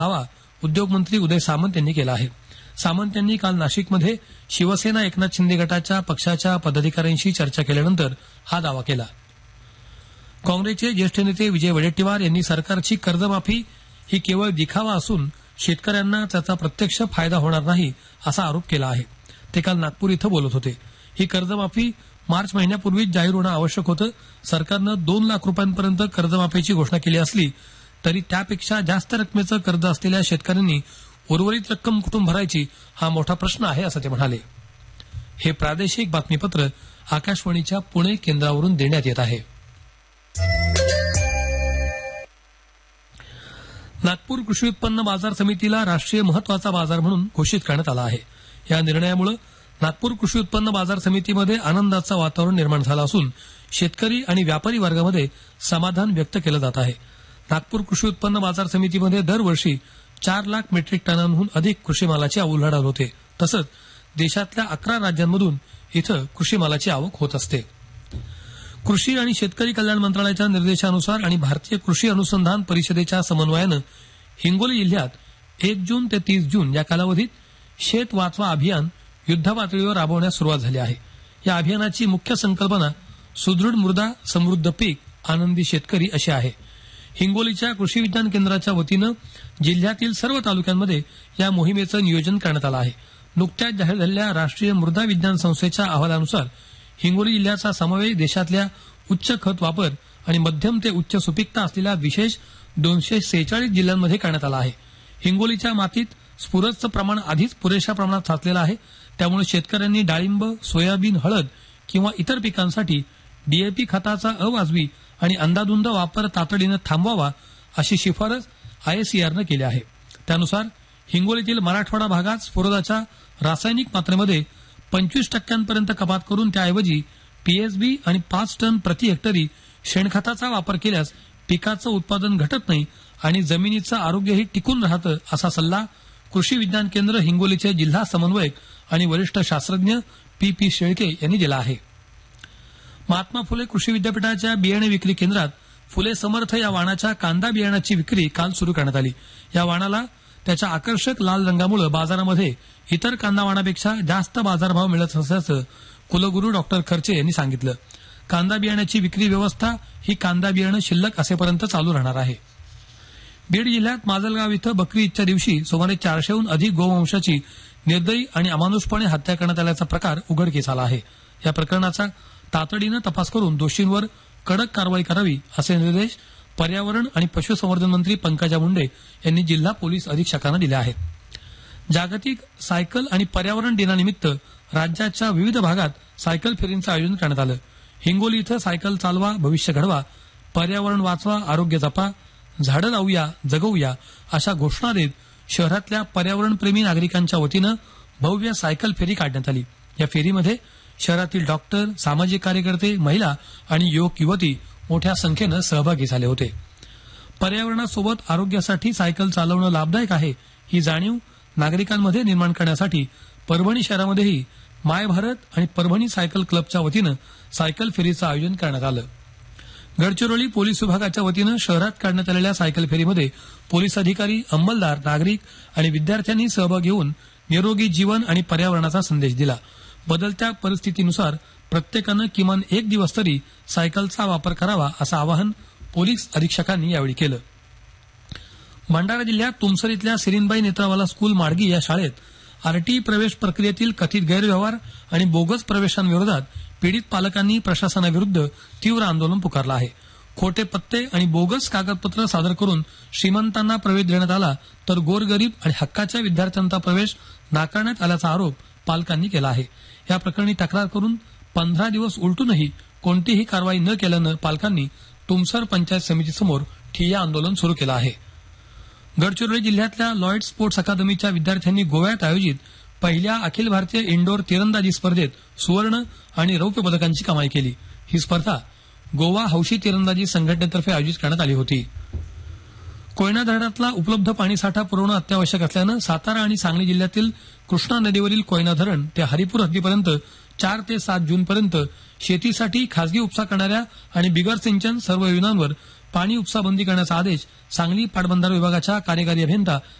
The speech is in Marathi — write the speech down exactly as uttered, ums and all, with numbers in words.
दावा उद्योगमंत्री उदय सामंत यांनी केला आहे. सामंत यांनी काल नाशिकमध्ये शिवसेना एकनाथ शिंदे गटाच्या पक्षाच्या पदाधिकाऱ्यांशी चर्चा केल्यानंतर हा दावा केला. काँग्रेसचे ज्येष्ठ नेते विजय वडेट्टीवार यांनी सरकारची कर्जमाफी ही केवळ दिखावा असून शेतकऱ्यांना त्याचा प्रत्यक्ष फायदा होणार नाही असा आरोप केला आहे. ते काल नागपूर इथं बोलत होते. ही कर्जमाफी मार्च महिन्यापूर्वीच जाहीर होणं आवश्यक होतं. सरकारनं दोन लाख रुपयांपर्यंत कर्जमाफीची घोषणा केली असली तरी त्यापेक्षा जास्त रकमेचं कर्ज असलेल्या शेतकऱ्यांनी उर्वरित रक्कम कुठून भरायची हा मोठा प्रश्न आहे असं ते म्हणाले. हे प्रादेशिक बातमीपत्र आकाशवाणीच्या पुणे केंद्रावरून देण्यात येत आहे. नागपूर कृषी उत्पन्न बाजार समितीला राष्ट्रीय महत्वाचा बाजार म्हणून घोषित करण्यात आला आहे. या निर्णयामुळे नागपूर कृषी उत्पन्न बाजार समितीमध्ये आनंदाचं वातावरण निर्माण झालं असून शेतकरी आणि व्यापारी वर्गामध्ये समाधान व्यक्त केलं जात आहे. नागपूर कृषी उत्पन्न बाजार समितीमध्ये दरवर्षी चार लाख मेट्रिक टनांहून अधिक कृषी मालाची उलाढाल होते. तसंच देशातल्या अकरा राज्यांमधून इथं कृषी मालाची आवक होत असते. कृषी आणि शेतकरी कल्याण मंत्रालयाच्या निर्देशानुसार आणि भारतीय कृषी अनुसंधान परिषदेच्या समन्वयानं हिंगोली जिल्ह्यात एक जून ते तीस जून या कालावधीत शेत वाचवा अभियान युद्धपातळीवर राबवण्यास सुरुवात झाली आहे. या अभियानाची मुख्य संकल्पना सुदृढ मृदा समृद्ध पीक आनंदी शेतकरी अशी आहे. हिंगोलीच्या कृषी विज्ञान केंद्राच्या वतीनं जिल्ह्यातील सर्व तालुक्यांमध्ये या मोहिमेचं नियोजन करण्यात आलं आहे. नुकत्याच जाहीर झालेल्या राष्ट्रीय मृदा विज्ञान संस्थेच्या अहवालानुसार हिंगोली जिल्ह्याचा समावेश देशातल्या उच्च खत वापर आणि मध्यम ते उच्च सुपीकता असलेल्या विशेष दोनशे सेहेचाळीस जिल्ह्यांमध्ये करण्यात आला आहे. हिंगोलीच्या मातीत स्फुरदचं प्रमाण आधीच पुरेशा प्रमाणात साचलेलं आहे. त्यामुळे शेतकऱ्यांनी डाळिंब सोयाबीन हळद किंवा इतर पिकांसाठी डीएपी खताचा अवाजवी आणि अंदाधुंद वापर तातडीनं थांबवावा अशी शिफारस आयसीआरनं केली आहे. त्यानुसार हिंगोलीतील मराठवाडा भागात स्फुरदाच्या रासायनिक मात्रेमध्ये पंचवीस टक्क्यांपर्यंत कपात करून त्याऐवजी पीएसबी आणि पाच टन प्रति हेक्टरी शेणखताचा वापर केल्यास पिकाचं उत्पादन घटत नाही आणि जमिनीचं आरोग्यही टिकून राहतं असा सल्ला कृषी विज्ञान केंद्र हिंगोलीचे जिल्हा समन्वयक आणि वरिष्ठ शास्त्रज्ञ पी पी शेळके यांनी दिला आहे. महात्मा फुले कृषी विद्यापीठाच्या बियाणे विक्री केंद्रात फुले समर्थ या वाणाच्या कांदा बियाण्याची विक्री काल सुरू करण्यात आली. या वाणाला त्याच्या आकर्षक लाल रंगामुळे बाजारामध्ये इतर कांदा वाणापेक्षा जास्त बाजारभाव मिळत असल्याचं कुलगुरू डॉक्टर खर्चे यांनी सांगितलं. कांदा बियाण्याची विक्री व्यवस्था ही कांदा बियाणं शिल्लक असेपर्यंत चालू राहणार आहे. बीड जिल्ह्यात माजलगाव इथं बकरी ईदच्या दिवशी सुमारे चारशेहून अधिक गोवंशाची निर्दयी आणि अमानुषपणे हत्या करण्यात आल्याचा प्रकार उघडकीस आला आहे. या प्रकरणाचा तातडीनं तपास करून दोषींवर कडक कारवाई करावी असे निर्देश पर्यावरण आणि पशुसंवर्धन मंत्री पंकजा मुंडे यांनी जिल्हा पोलीस अधीक्षकांना दिले आहेत. जागतिक सायकल आणि पर्यावरण दिनानिमित्त राज्याच्या विविध भागात सायकल फेरींचं आयोजन करण्यात आलं. हिंगोली इथं सायकल चालवा भविष्य घडवा, पर्यावरण वाचवा आरोग्य जपा, झाडं लावूया जगवूया अशा घोषणा देत शहरातल्या पर्यावरणप्रेमी नागरिकांच्या वतीनं भव्य सायकल फेरी काढण्यात आली. या फेरीमध्ये शहरातील डॉक्टर सामाजिक कार्यकर्ते महिला आणि युवक युवती मोठ्या संख्येनं सहभागी झाले होते. पर्यावरणासोबत आरोग्यासाठी सायकल चालवणं लाभदायक आहे ही जाणीव नागरिकांमध्ये निर्माण करण्यासाठी परभणी शहरामध्येही माय भारत आणि परभणी सायकल क्लबच्या वतीनं सायकल फेरीचं आयोजन करण्यात आलं. गडचिरोली पोलीस विभागाच्या वतीनं शहरात काढण्यात आलेल्या सायकल फेरीमध्ये पोलीस अधिकारी अंमलदार नागरिक आणि विद्यार्थ्यांनी सहभाग घेऊन निरोगी जीवन आणि पर्यावरणाचा संदेश दिला. बदलत्या परिस्थितीनुसार प्रत्येकानं किमान एक दिवस तरी सायकलचा वापर करावा असं आवाहन पोलीस अधीक्षकांनी यावेळी केलं. भंडारा जिल्ह्यात तुमसर इथल्या सिरीनबाई नेत्रावाला स्कूल माडगी या शाळेत आरटी प्रवेश प्रक्रियेतील कथित गैरव्यवहार आणि बोगस प्रवेशांविरोधात पीडित पालकांनी प्रशासनाविरुद्ध तीव्र आंदोलन पुकारलं आहे. खोटे पत्ते आणि बोगस कागदपत्र सादर करून श्रीमंतांना प्रवेश देण्यात आला तर गोरगरीब आणि हक्काच्या विद्यार्थ्यांचा प्रवेश नाकारण्यात आल्याचा आरोप पालकांनी केला आहे. या प्रकरणी तक्रार करून पंधरा दिवस उलटूनही कोणतीही कारवाई न केल्यानं पालकांनी तुमसर पंचायत समितीसमोर ठिय्या आंदोलन सुरू केलं आहे. गडचिरोली जिल्ह्यातल्या लॉयड स्पोर्ट्स अकादमीच्या विद्यार्थ्यांनी गोव्यात आयोजित पहिल्या अखिल भारतीय इंडोर तिरंदाजी स्पर्धेत सुवर्ण आणि रौप्य पदकांची कमाई केली. ही स्पर्धा गोवा हौशी तिरंदाजी संघटनेतर्फे आयोजित करण्यात आली होती. कोयना धरणातला उपलब्ध पाणीसाठा पुरवणं अत्यावश्यक असल्यानं सातारा आणि सांगली जिल्ह्यातील कृष्णा नदीवरील कोयना धरण ते हरिपूर हद्दीपर्यंत चार ते सात जूनपर्यंत शेतीसाठी खासगी उपसा करणाऱ्या आणि बिगर सिंचन सर्व योजनांवर पाणी उपसा बंदी करण्याचा आदेश सांगली पाटबंधारे विभागाच्या कार्यकारी अभियंता